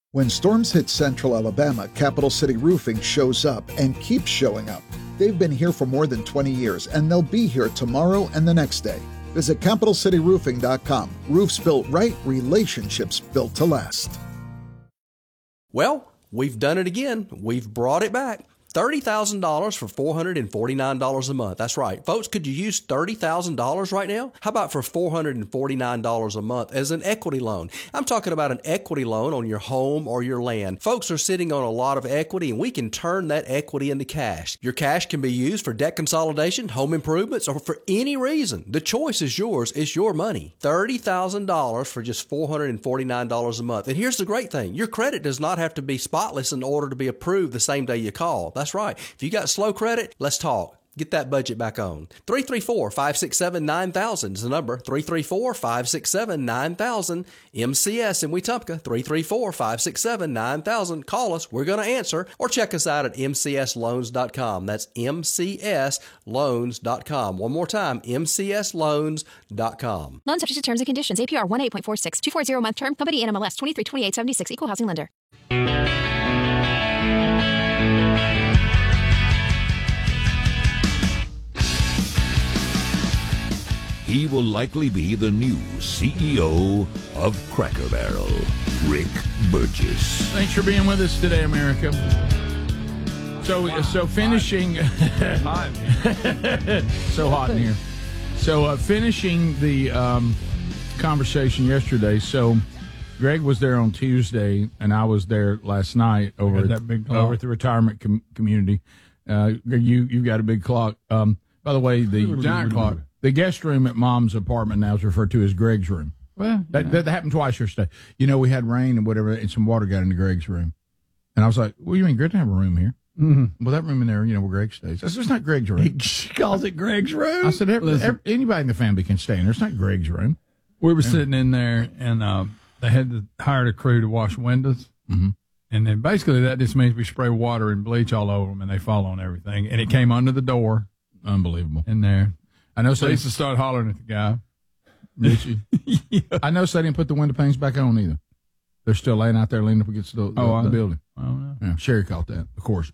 When storms hit central Alabama, Capital City Roofing shows up and keeps showing up. They've been here for more than 20 years, and they'll be here tomorrow and the next day. Visit CapitalCityRoofing.com. Roofs built right, relationships built to last. Well, we've done it again. We've brought it back. $30,000 for $449 a month. That's right. Folks, could you use $30,000 right now? How about for $449 a month as an equity loan? I'm talking about an equity loan on your home or your land. Folks are sitting on a lot of equity, and we can turn that equity into cash. Your cash can be used for debt consolidation, home improvements, or for any reason. The choice is yours. It's your money. $30,000 for just $449 a month. And here's the great thing. Your credit does not have to be spotless in order to be approved the same day you call. That's right. If you got slow credit, let's talk. Get that budget back on. 334-567-9000 is the number. 334-567-9000. MCS in Wetumpka. 334-567-9000. Call us. We're going to answer. Or check us out at mcsloans.com. That's mcsloans.com. One more time, mcsloans.com. Loan subject to terms and conditions. APR 1.846. 240 month term. Company NMLS 232876. Equal housing lender. He will likely be the new CEO of Cracker Barrel, Rick Burgess. Thanks for being with us today, America. So finishing... Hot. So hot in here. So finishing the conversation yesterday. So Greg was there on Tuesday, and I was there last night over at the retirement community. You've got a big clock. By the way, the giant clock. The guest room at Mom's apartment now is referred to as Greg's room. Well, that happened twice yesterday. You know, we had rain and whatever, and some water got into Greg's room. And I was like, "What do you mean, Greg doesn't have a room here?" Mm-hmm. Well, that room in there, where Greg stays. I said, "It's not Greg's room." She calls it Greg's room? I said, anybody in the family can stay in there. It's not Greg's room. We were sitting in there, and they had hired a crew to wash windows. Mm-hmm. And then basically that just means we spray water and bleach all over them, and they fall on everything. And it came under the door. Unbelievable. In there. I know. Lisa started hollering at the guy. Did she? Yeah. I know. So they didn't put the window panes back on either. They're still laying out there, leaning up against the building. I don't know. Yeah, Sherry caught that, of course.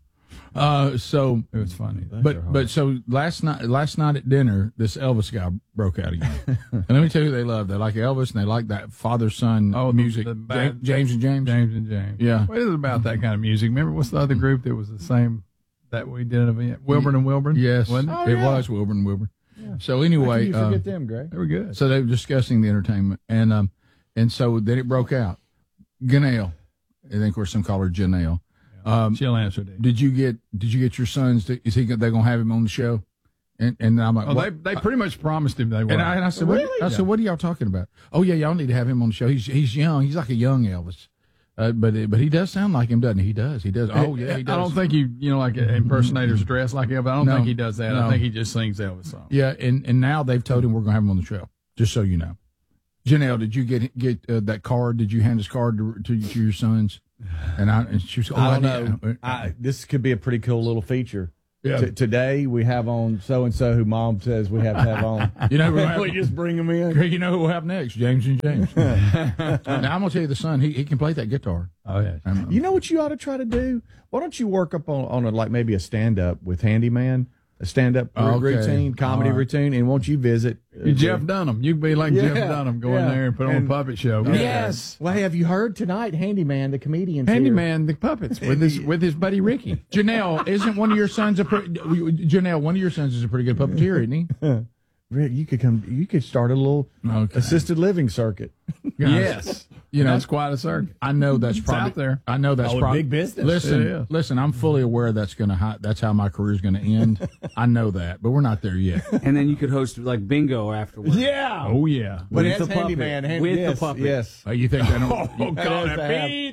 So it was funny. But so last night at dinner, this Elvis guy broke out again. And let me tell you who they love. They like Elvis, and they like that father-son music. James and James. James and James. Yeah. What is it about that kind of music? Remember, what's the other group that was the same that we did an event? Wilburn and Wilburn? Yes. Wasn't it? It was Wilburn and Wilburn. Yeah. So anyway, you forget them, Greg? They were good. So they were discussing the entertainment, and so then it broke out. Ganelle, I think, of course, some call her Janelle. She'll answer it. Did you get your sons? They're gonna have him on the show? And I'm like, they pretty much promised him they were. And I said, really? What are y'all talking about? Oh yeah, y'all need to have him on the show. He's young. He's like a young Elvis. But he does sound like him, doesn't he? He does. Oh, yeah, he does. I don't think like impersonators dress like Elvis. I don't think he does that. No. I think he just sings Elvis songs. Yeah, and now they've told him we're going to have him on the show, just so you know. Janelle, did you get that card? Did you hand his card to your sons? And she was, I don't know. This could be a pretty cool little feature. Yeah. Today we have on so-and-so who Mom says we have to have on. You know, we just bring them in. You know who we'll have next? James and James. Now, I'm going to tell you the son, he can play that guitar. Oh, yeah. You know what you ought to try to do? Why don't you work up on like maybe a stand-up with Handyman? A stand-up routine, comedy routine, and won't you visit? Jeff Dunham. You can be like Jeff Dunham, go in there and put on a puppet show. Yes. Well, have you heard tonight, Handyman, the comedian? Handyman, the puppets with his buddy Ricky. Janelle, isn't one of your sons Janelle? One of your sons is a pretty good puppeteer, isn't he? Rick, you could start a little assisted living circuit. Yes. That's quite a circuit. I know that's probably out there. I know that's probably big business. Listen, I'm fully aware that's how my career is going to end. I know that, but we're not there yet. And then you could host like bingo afterwards. Yeah. Oh yeah. But that's Handyman. With the puppet. Yes. You think they don't? Oh God, a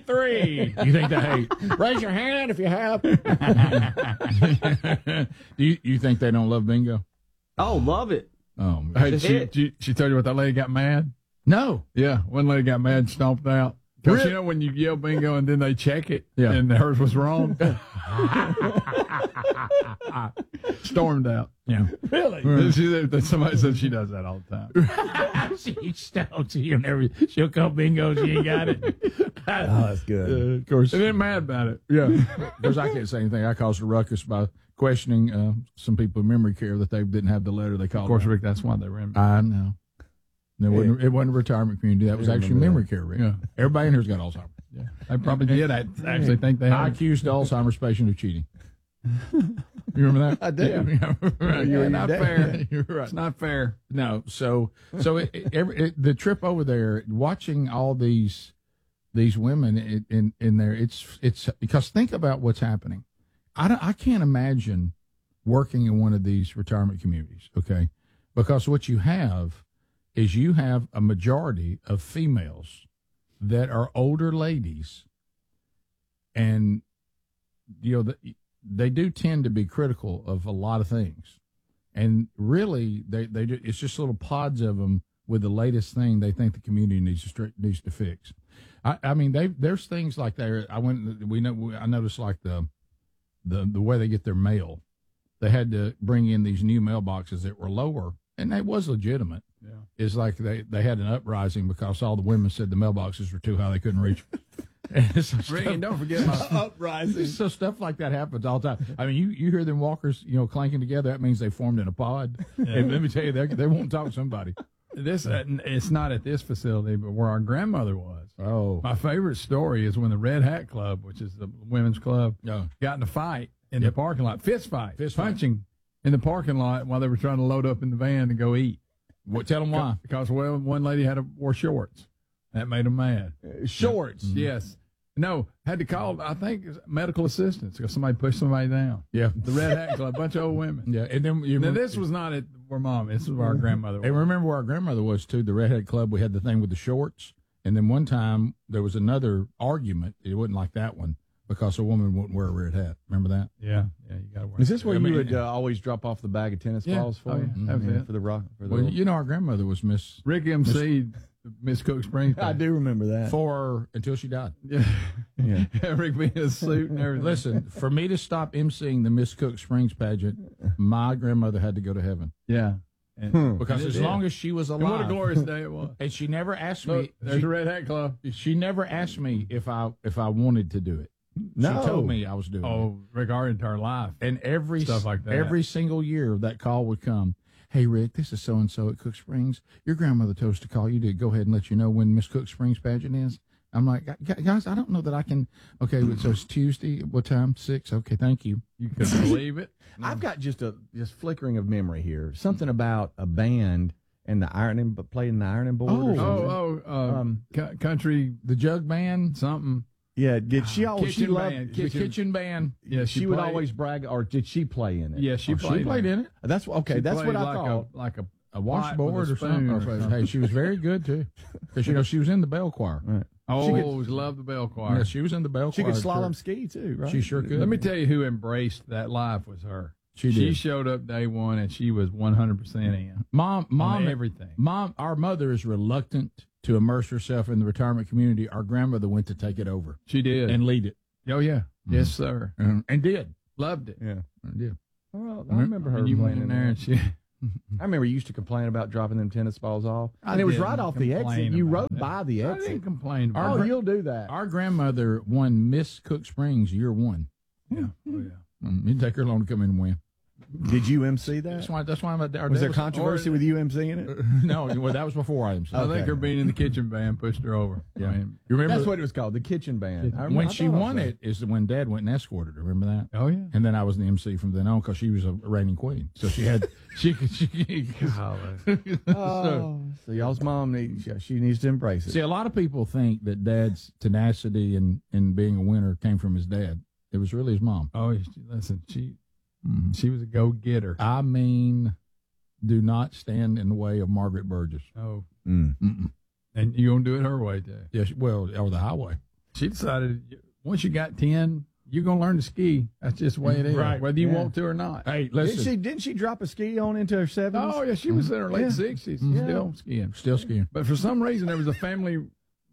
P3. You think they raise your hand if you have. Do you think they don't love bingo? Oh, love it. Oh, hey, she told you what that lady got mad? No. Yeah, one lady got mad, stomped out. Because you know when you yell bingo and then they check it and hers was wrong? Stormed out. Yeah. Really? Somebody said she does that all the time. She'll call bingo. She ain't got it. that's good. Of course. They didn't mad about it. Yeah. Of course, I can't say anything. I caused a ruckus by questioning some people in memory care that they didn't have the letter they called. Of course, Rick, that's why they remember. I know. It wasn't a retirement community. That was actually memory care, Rick. Yeah. Everybody in here's got Alzheimer's. Yeah. They probably did. I actually think they I had. accused the Alzheimer's patient of cheating. You remember that? I do. You're not dead. fair. You're right. It's not fair. No. So the trip over there, watching all these women in there, it's because think about what's happening. I can't imagine working in one of these retirement communities. Okay, because what you have is a majority of females that are older ladies, and they do tend to be critical of a lot of things, and really they do, it's just little pods of them with the latest thing they think the community needs to fix. I mean there's things like there. I noticed like the way they get their mail. They had to bring in these new mailboxes that were lower, and that was legitimate. Yeah. It's like they had an uprising because all the women said the mailboxes were too high, they couldn't reach them. And don't forget my uprising. So stuff like that happens all the time. I mean, you hear them walkers, clanking together. That means they formed in a pod. Yeah. And let me tell you, they won't talk to somebody. It's not at this facility, but where our grandmother was. Oh, my favorite story is when the Red Hat Club, which is the women's club, got in a fight in the parking lot, fist punching in the parking lot while they were trying to load up in the van to go eat. Tell them why? Because one lady wore shorts. That made them mad. Shorts? Mm-hmm. Yes. No, had to call, I think, medical assistance because somebody pushed somebody down. Yeah. The Red Hat Club, a bunch of old women. Yeah. And then this was not at where Mom, this was where our grandmother was. And remember where our grandmother was, too, the Red Hat Club. We had the thing with the shorts. And then one time there was another argument. It wasn't like that one because a woman wouldn't wear a red hat. Remember that? Yeah. Yeah, you got to wear Is this where you would always drop off the bag of tennis balls for? Oh, yeah. Mm-hmm. That was it. For the rock. Well, our grandmother was Miss Rick MC. Miss Cook Springs. I do remember that. Until she died. Yeah. Rick being in a suit and everything. Listen, for me to stop emceeing the Miss Cook Springs pageant, my grandmother had to go to heaven. Yeah. Because as long as she was alive. And what a glorious day it was. And she never asked me. There's a Red Hat Club. She never asked me if I wanted to do it. No. She told me I was doing it. Oh, regarding to our life. And stuff like that. Every single year that call would come. Hey, Rick, this is so-and-so at Cook Springs. Your grandmother told us to call you to go ahead and let you know when Miss Cook Springs pageant is. I'm like, guys, I don't know that I can. Okay, so it's Tuesday. What time? 6. Okay, thank you. You couldn't believe it. I've got just flickering of memory here. Something about a band and the playing the ironing board. Country, the jug band, something. Yeah, did she always? Kitchen band. The kitchen band. Yeah, she would always brag, or did she play in it? Yeah, she played in it. That's okay. That's what I thought. Like a washboard or something. Hey, she was very good too, because she was in the bell choir. Right. Oh, love the bell choir. Yeah, she was in the bell choir. She could slalom ski too, right? She sure could. Let me tell you who embraced that life was her. She did. She showed up day one and she was 100% in. Mom, everything. Mom, our mother is reluctant to immerse herself in the retirement community. Our grandmother went to take it over. She did. And lead it. Oh, yeah. Yes, sir. And did. Loved it. Yeah. And did. Well, I remember her and you playing went in there and she... I remember you used to complain about dropping them tennis balls off. And it was right off the exit. You rode by the exit. I didn't complain about it. You'll do that. Our grandmother won Miss Cook Springs year 1. Yeah. Oh, yeah. It didn't take her long to come in and win. Did you MC that? That's why I'm at there. Was there controversy with you MCing it? No, well, that was before I MC'd. I think her being in the kitchen band pushed her over. Yeah. I mean, you remember? That's what it was called, the kitchen band. When she won it is when Dad went and escorted her. Remember that? Oh, yeah. And then I was the MC from then on because she was a reigning queen. So she had, she so y'all's mom she needs to embrace it. See, a lot of people think that Dad's tenacity and being a winner came from his dad. It was really his mom. Oh, listen, she was a go-getter. I mean, do not stand in the way of Margaret Burgess. Oh. Mm-mm. And you're going to do it her way, too. Yes, well, or the highway. She decided once you got 10, you're going to learn to ski. That's just the way it is, right. Whether you want to or not. Hey, listen. Didn't she drop a ski on into her 70s? Oh, yeah, she was in her late 60s, still skiing. Still skiing. But for some reason, there was a family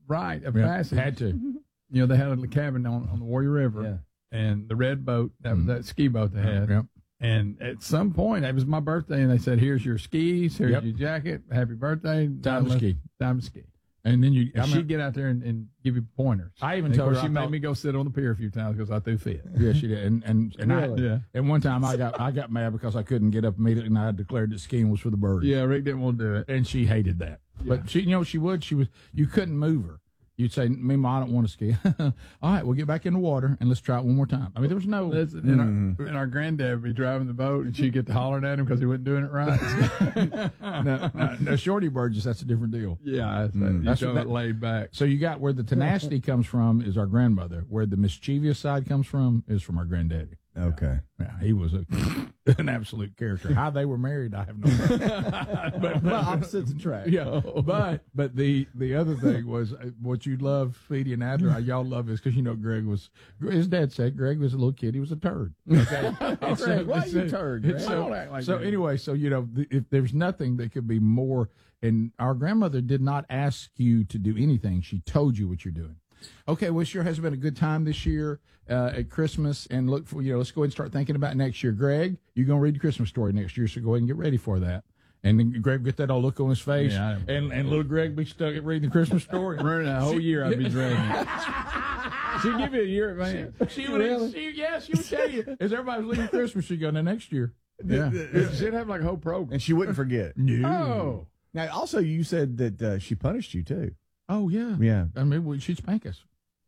Right, a Yeah, passage. had to. You know, they had a cabin on the Warrior River, and the red boat, that was that ski boat they had. Yep. And at some point, it was my birthday, and they said, "Here's your skis, here's your jacket, happy birthday, Time to ski." Time to ski." And then She'd get out there and give you pointers. I even And told of her course, she I made thought- me go sit on the pier a few times because I threw fit. Yeah, she did. And Really? and one time I got mad because I couldn't get up immediately, and I declared that skiing was for the birds. Yeah, Rick didn't want to do it. And she hated that. But she, you couldn't move her. You'd say, "Mima, I don't want to ski." All right, we'll get back in the water and let's try it one more time. I mean, there was no. And our granddad would be driving the boat, and she'd get to hollering at him because he wasn't doing it right. no, Shorty Burgess, that's a different deal. Yeah, That's that's that- laid back. So you got where the tenacity comes from is our grandmother. Where the mischievous side comes from is from our granddaddy. Okay. Yeah, he was an absolute character. How they were married, I have no idea. Well, opposites attract. Yeah, but the other thing was what you love, Speedy and Adler. Y'all love this because Greg was. His dad said Greg was a little kid. He was a turd. Okay, Greg, why you turd, Greg? So, Don't act like so that. anyway, so if there's nothing that could be more, and our grandmother did not ask you to do anything. She told you what you're doing. Okay, well, sure has been a good time this year at Christmas, and look for let's go ahead and start thinking about next year. Greg, you're gonna read the Christmas story next year, so go ahead and get ready for that. And then Greg get that old look on his face, Yeah, and little Greg be stuck at reading the Christmas story. Running a whole year, I'd be dragging it. She'd give you a year advance. She would, she would tell you as everybody's leaving Christmas. She go, "Now next year." Yeah. She'd have like a whole program. And she wouldn't forget. Oh. Now, also, you said that she punished you, too. Oh yeah, Yeah. I mean, she'd spank us,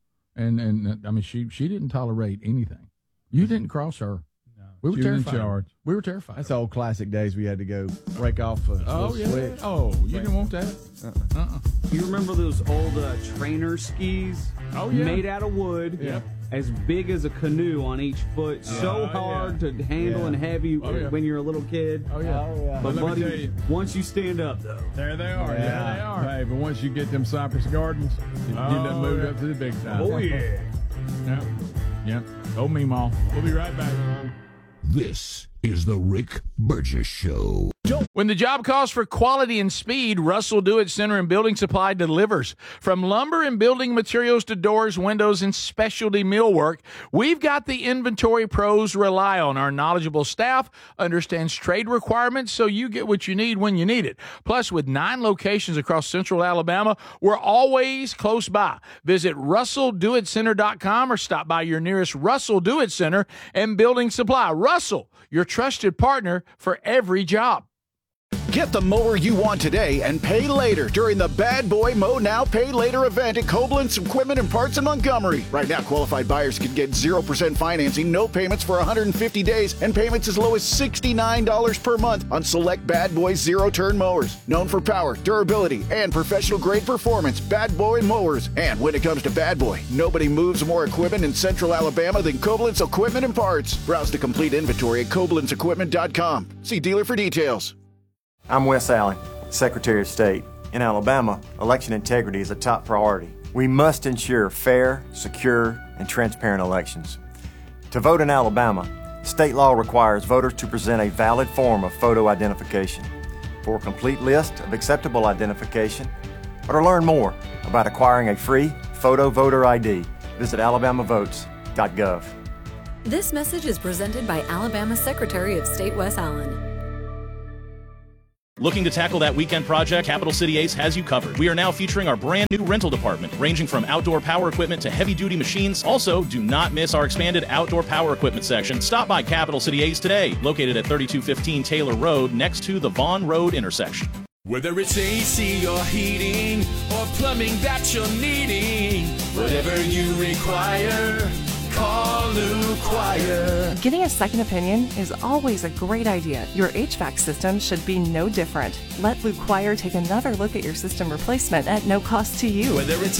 and I mean, she didn't tolerate anything. You didn't cross her. No. We were She was in terrified. charge. We were terrified. That's old classic days we had to go break off a little switch. Oh, you didn't want that? You remember those old trainer skis? Oh, yeah. Made out of wood. Yep. As big as a canoe on each foot. So hard to handle and heavy when you're a little kid. Oh yeah. But Let me tell buddy, you. once you stand up though. There they are. Yeah. There they are. Hey, but once you get them Cypress Gardens, you done moved up to the big time. Oh yeah. Yep. Oh, Meemaw. We'll be right back. This is the Rick Burgess Show. When the job calls for quality and speed, Russell Do-It Center and Building Supply delivers. From lumber and building materials to doors, windows, and specialty millwork, we've got the inventory pros rely on. Our knowledgeable staff understands trade requirements, so you get what you need when you need it. Plus, with 9 locations across central Alabama, we're always close by. Visit RussellDoItCenter.com or stop by your nearest Russell Do-It Center and Building Supply. Russell, your trusted partner for every job. Get the mower you want today and pay later during the Bad Boy Mow Now Pay Later event at Koblenz Equipment and Parts in Montgomery. Right now, qualified buyers can get 0% financing, no payments for 150 days, and payments as low as $69 per month on select Bad Boy zero-turn mowers. Known for power, durability, and professional-grade performance, Bad Boy Mowers. And when it comes to Bad Boy, nobody moves more equipment in central Alabama than Koblenz Equipment and Parts. Browse the complete inventory at KoblenzEquipment.com. See dealer for details. I'm Wes Allen, Secretary of State. In Alabama, election integrity is a top priority. We must ensure fair, secure, and transparent elections. To vote in Alabama, state law requires voters to present a valid form of photo identification. For a complete list of acceptable identification, or to learn more about acquiring a free photo voter ID, visit alabamavotes.gov. This message is presented by Alabama Secretary of State Wes Allen. Looking to tackle that weekend project? Capital City Ace has you covered. We are now featuring our brand new rental department, ranging from outdoor power equipment to heavy-duty machines. Also, do not miss our expanded outdoor power equipment section. Stop by Capital City Ace today, located at 3215 Taylor Road, next to the Vaughn Road intersection. Whether it's AC or heating or plumbing that you're needing, whatever you require, call Lou Choir. Getting a second opinion is always a great idea. Your HVAC system should be no different. Let Lou Choir take another look at your system replacement at no cost to you. Whether it's